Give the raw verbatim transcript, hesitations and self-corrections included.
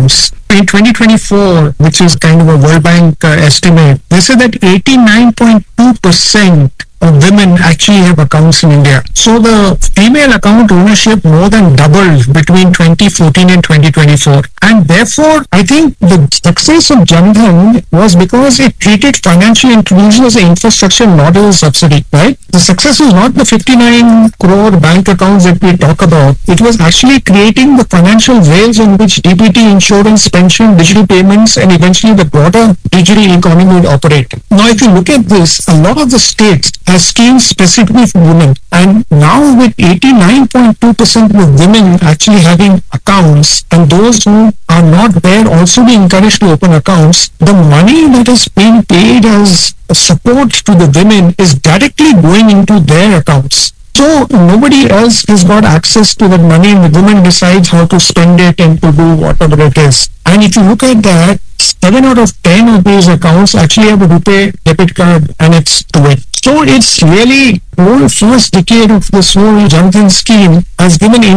accounts. In twenty twenty-four, which is kind of a World Bank uh, estimate, they said that eighty-nine point two percent of women actually have accounts in India. So the female account ownership more than doubled between twenty fourteen and twenty twenty-four. And therefore, I think the success of Jan Dhan was because it treated financial inclusion as an infrastructure, not as a subsidy, right? The success was not the fifty-nine crore bank accounts that we talk about. It was actually creating the financial rails on which D B T, insurance, pension, digital payments, and eventually the broader digital economy would operate. Now, if you look at this, a lot of the states have schemes specifically for women. And now with eighty-nine point two percent of women actually having accounts, and those who are not there also being encouraged to open accounts, the money that is being paid as support to the women is directly going into their accounts. So nobody else has got access to that money, and the woman decides how to spend it and to do whatever it is. And if you look at that, seven out of ten of these accounts actually have a RuPay debit card annexed to it. So it's really whole first decade of this whole Jan Dhan scheme has given